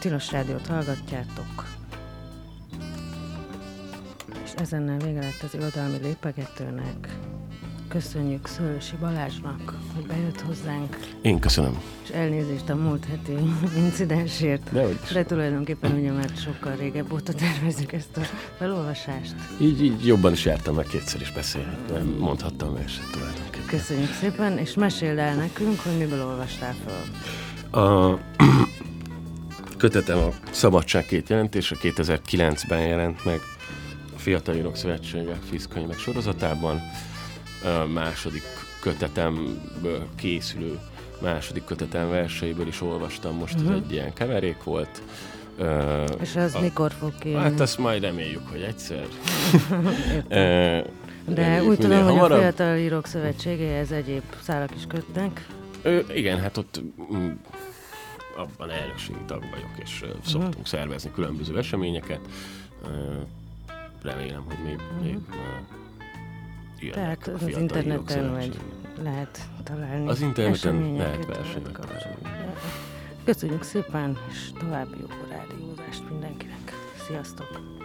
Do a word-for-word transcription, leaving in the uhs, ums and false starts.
Tilos Rádiót hallgatjátok. És ezennel vége lett az irodalmi lépegetőnek. Köszönjük Szőlősi Balázsnak, hogy bejött hozzánk. Én köszönöm. És elnézést a múlt heti incidensért. De, de tulajdonképpen ugye már sokkal régebb óta tervezzük ezt a felolvasást. Így, így jobban is jártam, meg kétszer is beszélhettem. Mondhattam verset tulajdonképpen. Köszönjük szépen, és meséld el nekünk, hogy miből olvastál fel. A kötetem a Szabadság két jelentése kétezer-kilencben jelent meg a Fiatal Írók Szövetsége Fiszkönyvek sorozatában. A második kötetemből készülő második kötetem verseiből is olvastam, most uh-huh. ez egy ilyen keverék volt. Uh, És az a, mikor fog kijönni? Hát azt majd reméljük, hogy egyszer. De úgy tudom, hogy hamarabb. A Fiatal Írók Szövetségéhez egyéb szálak is kötnek. Ö, igen, hát ott mm, abban elnökségi tag vagyok, és uh, uh-huh. szoktunk szervezni különböző eseményeket. Uh, remélem, hogy még, uh-huh. még uh, tehát az interneten vagy lehet találni. Az interneten lehet versenyek. Köszönjük szépen, és további jó rádiózást mindenkinek. Sziasztok!